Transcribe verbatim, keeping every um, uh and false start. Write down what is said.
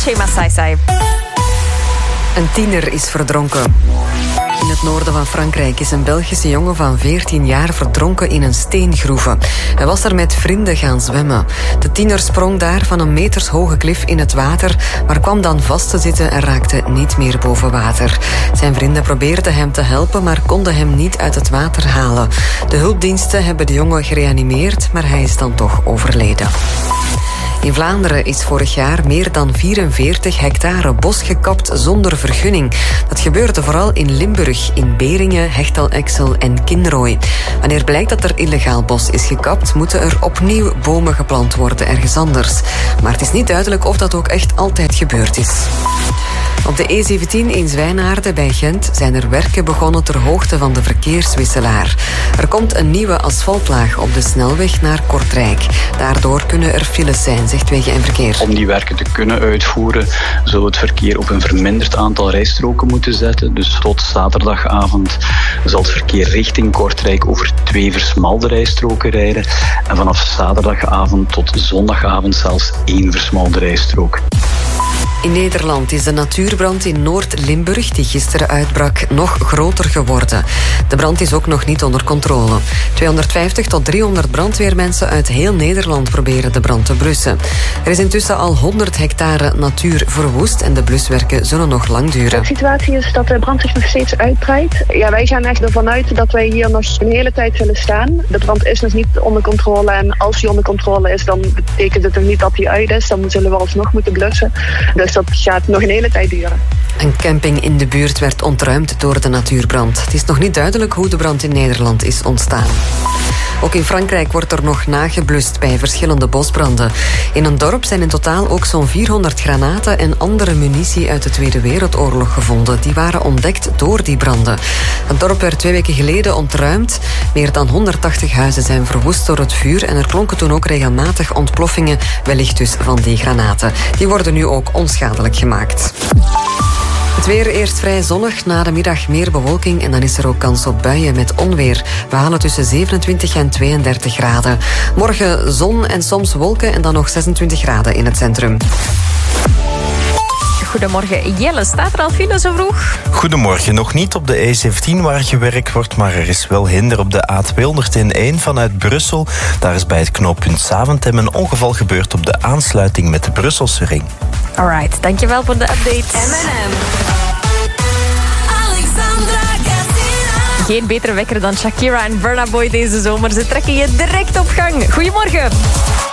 Shema Sai Sai. Een tiener is verdronken. In het noorden van Frankrijk is een Belgische jongen van veertien jaar verdronken in een steengroeve. Hij was er met vrienden gaan zwemmen. De tiener sprong daar van een metershoge klif in het water, maar kwam dan vast te zitten en raakte niet meer boven water. Zijn vrienden probeerden hem te helpen, maar konden hem niet uit het water halen. De hulpdiensten hebben de jongen gereanimeerd, maar hij is dan toch overleden. In Vlaanderen is vorig jaar meer dan vierenveertig hectare bos gekapt zonder vergunning. Dat gebeurde vooral in Limburg, in Beringen, Hechtel-Exel en Kinrooi. Wanneer blijkt dat er illegaal bos is gekapt, moeten er opnieuw bomen geplant worden ergens anders. Maar het is niet duidelijk of dat ook echt altijd gebeurd is. Op de E zeventien in Zwijnaarden bij Gent zijn er werken begonnen ter hoogte van de verkeerswisselaar. Er komt een nieuwe asfaltlaag op de snelweg naar Kortrijk. Daardoor kunnen er files zijn, zegt Wegen en Verkeer. Om die werken te kunnen uitvoeren, zou het verkeer op een verminderd aantal rijstroken moeten zetten. Dus tot zaterdagavond zal het verkeer richting Kortrijk over twee versmalde rijstroken rijden. En vanaf zaterdagavond tot zondagavond zelfs één versmalde rijstrook. In Nederland is de natuurbrand in Noord-Limburg, die gisteren uitbrak, nog groter geworden. De brand is ook nog niet onder controle. tweehonderdvijftig tot driehonderd brandweermensen uit heel Nederland proberen de brand te blussen. Er is intussen al honderd hectare natuur verwoest en de bluswerken zullen nog lang duren. De situatie is dat de brand zich nog steeds uitbreidt. Ja, wij gaan echt ervan uit dat wij hier nog een hele tijd zullen staan. De brand is nog niet onder controle en als die onder controle is, dan betekent het nog niet dat die uit is. Dan zullen we alsnog moeten blussen. Dus dat gaat nog een hele tijd duren. Een camping in de buurt werd ontruimd door de natuurbrand. Het is nog niet duidelijk hoe de brand in Nederland is ontstaan. Ook in Frankrijk wordt er nog nageblust bij verschillende bosbranden. In een dorp zijn in totaal ook zo'n vierhonderd granaten en andere munitie uit de Tweede Wereldoorlog gevonden. Die waren ontdekt door die branden. Het dorp werd twee weken geleden ontruimd. Meer dan honderdtachtig huizen zijn verwoest door het vuur en er klonken toen ook regelmatig ontploffingen, wellicht dus van die granaten. Die worden nu ook onschadelijk gemaakt. Het weer eerst vrij zonnig, na de middag meer bewolking en dan is er ook kans op buien met onweer. We halen tussen zevenentwintig en tweeëndertig graden. Morgen zon en soms wolken en dan nog zesentwintig graden in het centrum. Goedemorgen, Jelle. Staat er al file zo vroeg? Goedemorgen. Nog niet op de E zeventien waar gewerkt wordt, maar er is wel hinder op de A tweehonderdéén vanuit Brussel. Daar is bij het knooppunt Zaventem een ongeval gebeurd op de aansluiting met de Brusselse ring. Alright, dankjewel voor de update. M en M. Alexandra Garcia. Geen betere wekker dan Shakira en Burna Boy deze zomer. Ze trekken je direct op gang. Goedemorgen.